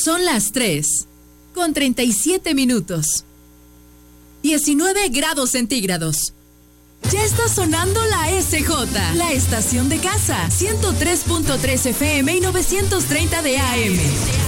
Son las 3:37. 19 grados centígrados. Ya está sonando la SJ, la estación de casa, 103.3 FM y 930 de AM.